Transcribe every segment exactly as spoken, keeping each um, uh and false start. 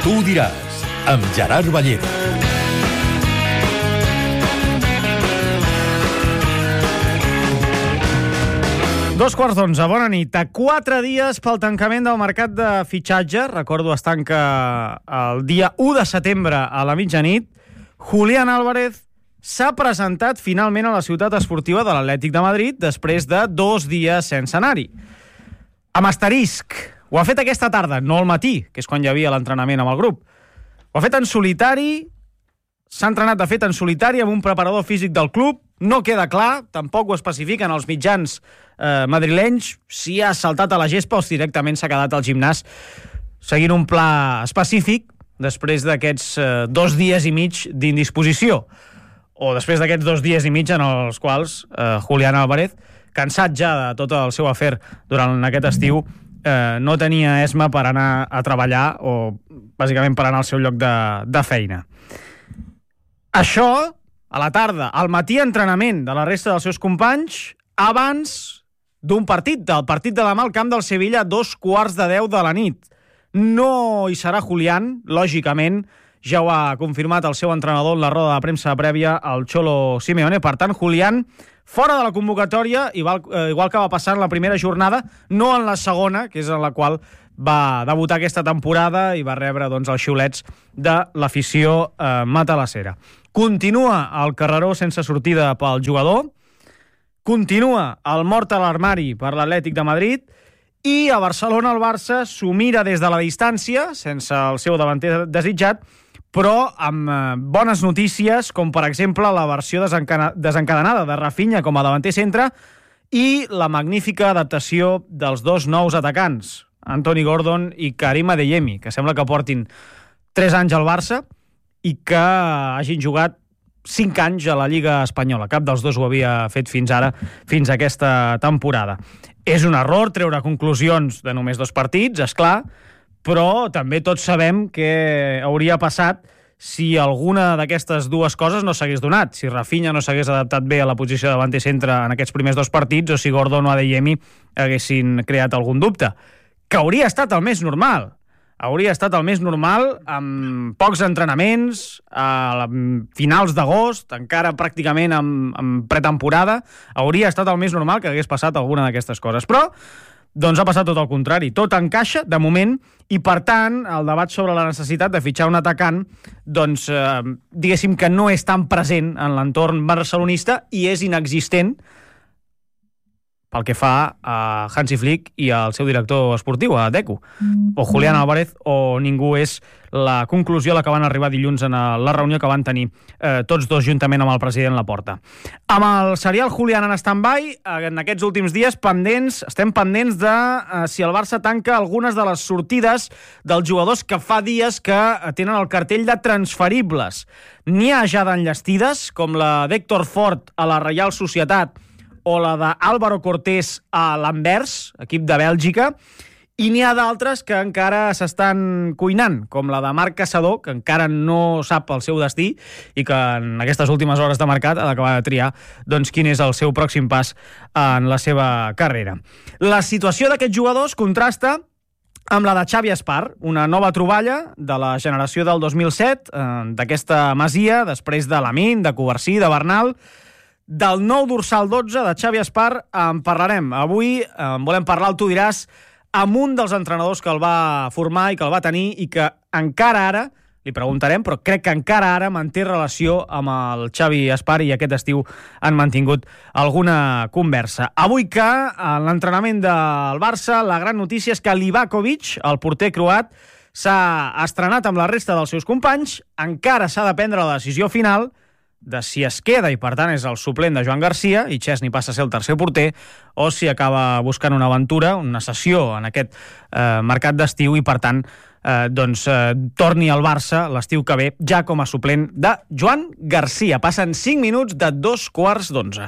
Tu ho diràs, amb Gerard Ballera. Dos quarts d'onze, bona nit. A quatre dies pel tancament del mercat de fitxatge, recordo es tanca el dia u de setembre a la mitjanit, Julián Álvarez s'ha presentat finalment a la ciutat esportiva de l'Atlètic de Madrid després de dos dies sense anar-hi. Amb asterisc. Ho ha fet aquesta tarda, no al matí, que és quan hi havia l'entrenament amb el grup. Ho ha fet en solitari, s'ha entrenat de fet en solitari amb un preparador físic del club. No queda clar, tampoc ho especifiquen els mitjans eh, madrilenys, si ha saltat a la gespa o si directament s'ha quedat al gimnàs seguint un pla específic després d'aquests eh, dos dies i mig d'indisposició. O després d'aquests dos dies i mig en els quals eh, Julián Álvarez, cansat ja de tot el seu afer durant aquest estiu, eh, no tenia esma per anar a treballar o bàsicament per anar al seu lloc de, de feina. Això a la tarda, al matí entrenament de la resta dels seus companys, abans d'un partit, del partit de demà al camp del Sevilla, a dos quarts de deu de la nit. No hi serà Julián, lògicament, ja ho ha confirmat el seu entrenador en la roda de premsa prèvia, el Cholo Simeone. Per tant, Julián fora de la convocatòria, igual, eh, igual que va passar en la primera jornada, no en la segona, que és en la qual va debutar aquesta temporada i va rebre doncs, els xiulets de l'afició eh, matalassera. Continua el carreró sense sortida pel jugador, continua el mort a l'armari per l'Atlètic de Madrid i a Barcelona el Barça s'ho mira des de la distància, sense el seu davanter desitjat, però amb eh, bones notícies, com per exemple la versió desencana- desencadenada de Rafinha com a davanter centre i la magnífica adaptació dels dos nous atacants, Anthony Gordon i Karim Adeyemi, que sembla que portin tres anys al Barça i que hagin jugat cinc anys a la Lliga Espanyola. Cap dels dos ho havia fet fins ara, fins a aquesta temporada. És un error treure conclusions de només dos partits, és clar, però també tots sabem què hauria passat si alguna d'aquestes dues coses no s'hagués donat, si Rafinha no s'hagués adaptat bé a la posició de davanter centre en aquests primers dos partits o si Gordon o Adeyemi haguessin creat algun dubte, que hauria estat el més normal. Hauria estat el més normal amb pocs entrenaments, a finals d'agost, encara pràcticament amb, amb pretemporada. Hauria estat el més normal que hagués passat alguna d'aquestes coses. Però doncs ha passat tot el contrari. Tot encaixa, de moment, i per tant, el debat sobre la necessitat de fitxar un atacant, doncs, eh, diguéssim que no és tan present en l'entorn barcelonista i és inexistent pel que fa a Hansi Flick i al seu director esportiu, a Deco. O Julián Álvarez o ningú és la conclusió a la que van arribar dilluns en la reunió que van tenir eh, tots dos juntament amb el president Laporta. Amb el serial Julián en stand-by, en aquests últims dies pendents, estem pendents de eh, si el Barça tanca algunes de les sortides dels jugadors que fa dies que tenen el cartell de transferibles. N'hi ha ja d'enllestides, com la d'Héctor Fort a la Reial Societat o la d'Álvaro Cortés a l'Anvers, equip de Bèlgica, i n'hi ha d'altres que encara s'estan cuinant, com la de Marc Caçador, que encara no sap el seu destí i que en aquestes últimes hores de mercat ha d'acabar de triar doncs, quin és el seu pròxim pas en la seva carrera. La situació d'aquests jugadors contrasta amb la de Xavi Espar, una nova troballa de la generació del dos mil set, eh, d'aquesta masia, després de Lamine, de Covarsí, de Bernal. Del nou dorsal dotze de Xavi Espar en parlarem. Avui en volem parlar, el Tu diràs, amb un dels entrenadors que el va formar i que el va tenir i que encara ara, li preguntarem, però crec que encara ara manté relació amb el Xavi Espar i aquest estiu han mantingut alguna conversa. Avui que en l'entrenament del Barça la gran notícia és que Livakovic, el porter croat, s'ha estrenat amb la resta dels seus companys. Encara s'ha de prendre la decisió final de si es queda i per tant és el suplent de Joan Garcia i Chesney passa a ser el tercer porter, o si acaba buscant una aventura, una sessió en aquest eh, mercat d'estiu i per tant eh, doncs, eh, torni al Barça l'estiu que ve ja com a suplent de Joan Garcia. Passen cinc minuts de dos quarts d'onze.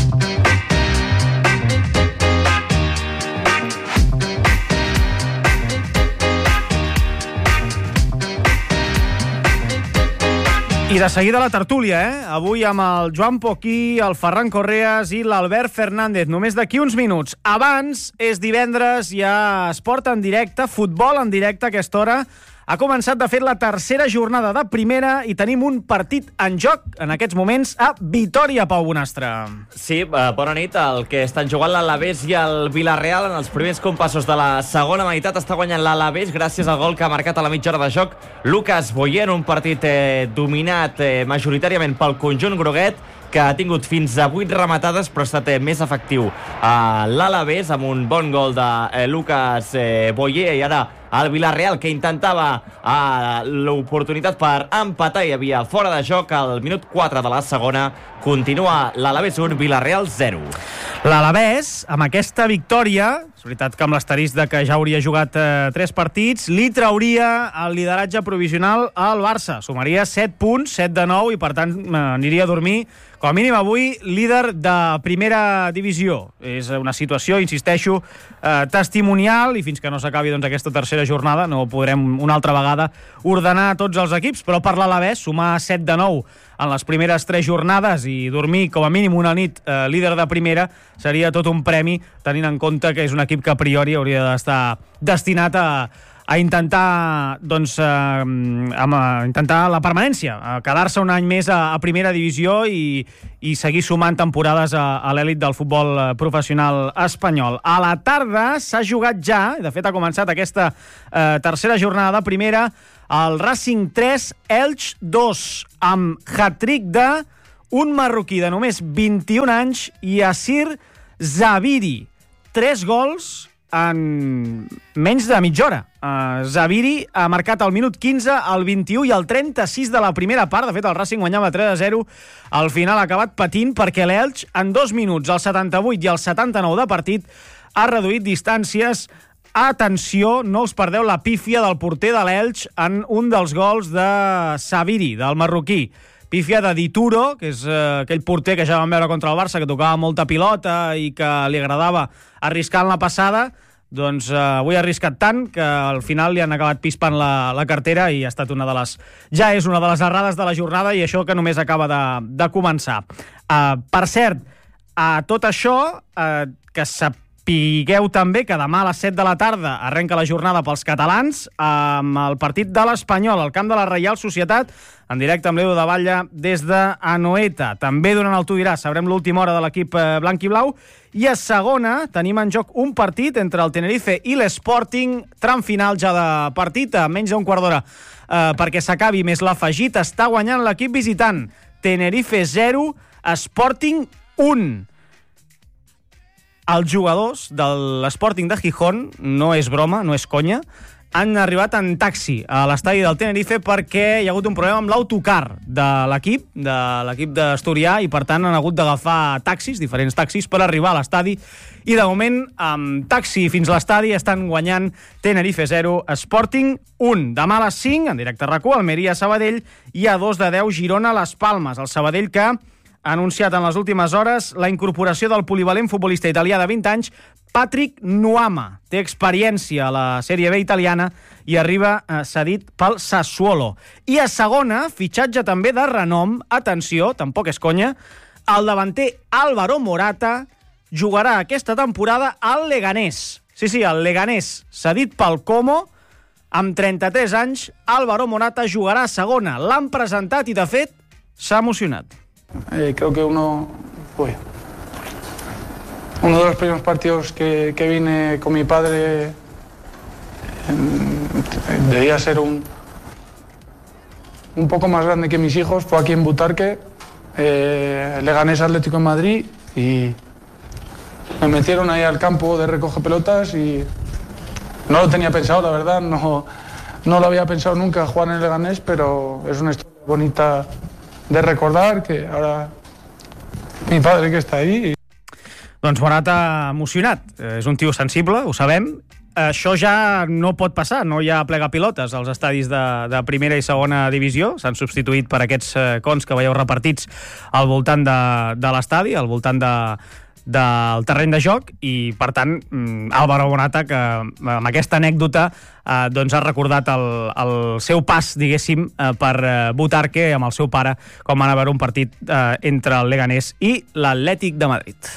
I de seguida la tertúlia, eh? Avui amb el Joan Poquí, el Ferran Correas i l'Albert Fernández. Només d'aquí uns minuts. Abans, és divendres, hi ha esport en directe, futbol en directe a aquesta hora, Ha començat, de fet, la tercera jornada de primera i tenim un partit en joc en aquests moments a Vitòria, Pau Bonastre. Sí, bona nit. El que estan jugant l'Alavés i el Villarreal en els primers compassos de la segona meitat. Està guanyant l'Alavés gràcies al gol que ha marcat a la mitja hora de joc Lucas Boyer, un partit eh, dominat eh, majoritàriament pel conjunt groguet, que ha tingut fins a vuit rematades, però ha estat eh, més efectiu a l'Alavés, amb un bon gol de eh, Lucas eh, Boyer, i ara el Villarreal, que intentava eh, l'oportunitat per empatar, hi havia fora de joc al minut quatre de la segona. Continua l'Alavés un, Villarreal zero. L'Alavés, amb aquesta victòria, és veritat que amb l'asterisc de que ja hauria jugat eh, tres partits, li trauria el lideratge provisional al Barça. Sumaria set punts, set de nou, i per tant eh, aniria a dormir, com a mínim avui, líder de primera divisió. És una situació, insisteixo, eh, testimonial, i fins que no s'acabi doncs, aquesta tercera jornada no podrem una altra vegada ordenar tots els equips, però per l'Alavés sumar set de nou en les primeres tres jornades i dormir com a mínim una nit eh, líder de primera seria tot un premi, tenint en compte que és un equip que a priori hauria d'estar destinat a, a intentar doncs, eh, a intentar la permanència, a quedar-se un any més a, a primera divisió i, i seguir sumant temporades a, a l'èlit del futbol professional espanyol. A la tarda s'ha jugat ja, i de fet ha començat aquesta eh, tercera jornada de primera, el Racing tres, Elx dos, amb hat-trick de un marroquí de només vint-i-un anys, Yassir Zaviri. Tres gols en menys de mitja hora. Uh, Zaviri ha marcat al minut quinze, al vint-i-u i al trenta-sis de la primera part. De fet, el Racing guanyava tres a zero. Al final ha acabat patint perquè l'Elx, en dos minuts, al setanta-vuit i al setanta-nou de partit, ha reduït distàncies. Atenció, no us perdeu la pífia del porter de l'Elx en un dels gols de Zaviri, del marroquí. Pífia de Dituro, que és eh, aquell porter que ja vam veure contra el Barça, que tocava molta pilota i que li agradava arriscar en la passada. Doncs eh, avui ha arriscat tant que al final li han acabat pispant la, la cartera i ha estat una de les... Ja és una de les errades de la jornada, i això que només acaba de, de començar. Uh, per cert, a tot això, uh, que sapigueu també que demà a les set de la tarda arrenca la jornada pels catalans amb el partit de l'Espanyol al camp de la Reial Societat, en directe amb l'Edu de Batlle des d'Anoeta. També durant el Tu diràs sabrem l'última hora de l'equip blanc i blau. I a segona tenim en joc un partit entre el Tenerife i l'Sporting, tram final ja de partit, a menys d'un quart d'hora eh, perquè s'acabi més l'afegit. Està guanyant l'equip visitant. Tenerife zero, Sporting un. Els jugadors de l'Sporting de Gijón, no és broma, no és conya, han arribat en taxi a l'estadi del Tenerife perquè hi ha hagut un problema amb l'autocar de l'equip, de l'equip d'Asturià, i per tant han hagut d'agafar taxis, diferents taxis, per arribar a l'estadi, i de moment amb taxi fins a l'estadi estan guanyant Tenerife zero, Sporting un. Demà a les cinc, en directe a RAC u, Almeria Sabadell, i a dos de deu Girona Las Palmes. El Sabadell que ha anunciat en les últimes hores la incorporació del polivalent futbolista italià de vint anys, Patrick Nuama. Té experiència a la Sèrie B italiana i arriba eh, cedit pel Sassuolo. I a segona, fitxatge també de renom, atenció, tampoc és conya, el davanter Álvaro Morata jugarà aquesta temporada al Leganés. Sí, sí, el Leganés, cedit pel Como, amb trenta-tres anys, Álvaro Morata jugarà a segona. L'han presentat i, de fet, s'ha emocionat. Eh, creo que uno, pues, uno de los primeros partidos que, que vine con mi padre eh, debía ser un, un poco más grande que mis hijos. Fue aquí en Butarque, eh, Leganés Atlético en Madrid, y me metieron ahí al campo de recoge pelotas y no lo tenía pensado, la verdad, no, no lo había pensado nunca jugar en el Leganés, pero es una historia bonita de recordar, que ahora mi padre que està ahí. Doncs Morata emocionat. És un tio sensible, ho sabem. Això ja no pot passar, no hi ha plegapilotes als estadis de, de primera i segona divisió. S'han substituït per aquests cons que veieu repartits al voltant de, de l'estadi, al voltant de, del terreny de joc, i per tant Álvaro Morata, que amb aquesta anècdota eh, doncs ha recordat el, el seu pas, diguéssim, eh, per eh, Butarque amb el seu pare, com van a veure un partit eh, entre el Leganés i l'Atlètic de Madrid.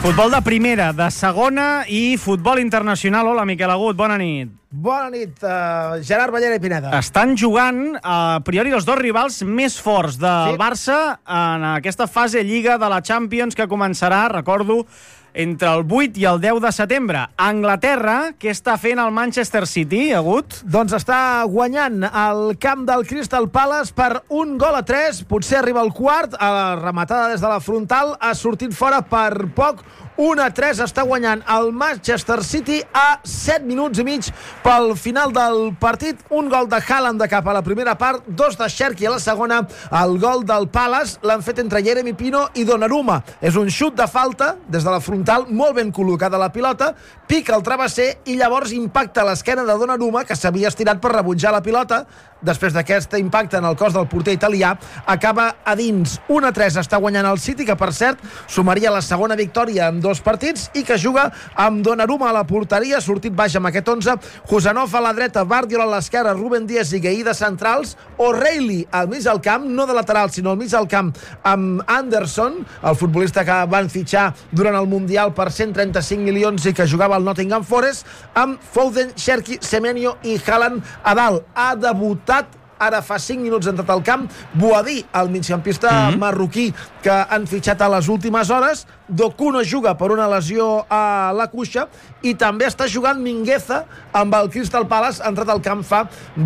Futbol de primera, de segona i futbol internacional. Hola, Miquel Agut, bona nit. Bona nit, uh, Gerard Ballera i Pineda. Estan jugant, a priori, els dos rivals més forts del Sí. Barça en aquesta fase Lliga de la Champions que començarà, recordo, entre el vuit i el deu de setembre. Anglaterra, què està fent el Manchester City, Agut? Doncs està guanyant el camp del Crystal Palace per un gol a tres. Potser arriba el quart, a la rematada des de la frontal, ha sortit fora per poc. un a tres està guanyant el Manchester City a set minuts i mig pel final del partit. Un gol de Haaland de cap a la primera part, dos de Cherki a la segona. El gol del Palace l'han fet entre Jeremy Pino i Donnarumma. És un xut de falta des de la frontal, molt ben col·locada la pilota, pica el travesser i llavors impacta l'esquena de Donnarumma, que s'havia estirat per rebutjar la pilota. Després d'aquest impacte en el cos del porter italià, acaba a dins. un a tres està guanyant el City, que per cert sumaria la segona victòria en dos partits i que juga amb Donnarumma a la porteria, sortit baix amb aquest onze, Husanov a la dreta, Guardiola a l'esquerra, Ruben Díaz i Gueí de centrals, O'Reilly al mig del camp, no de lateral sinó al mig del camp, amb Anderson, el futbolista que van fitxar durant el Mundial per cent trenta-cinc milions i que jugava al Nottingham Forest, amb Foden, Cherki, Semenyo i Haaland a dalt. Ha debutat ara fa cinc minuts entrat al camp Boadí, el migcampista mm-hmm. marroquí que han fitxat a les últimes hores. Doku no juga per una lesió a la cuixa i també està jugant Mingueza amb el Crystal Palace, ha entrat al camp fa